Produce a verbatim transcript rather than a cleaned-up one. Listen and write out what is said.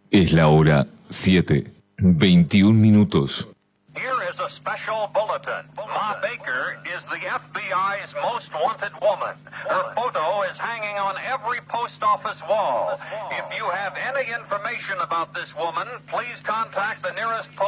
Es la hora siete, veintiún minutos. Here is a special bulletin. Ma Baker is the F B I's most wanted woman. Her photo is hanging on every post office wall. If you have any information about this woman, please contact the nearest post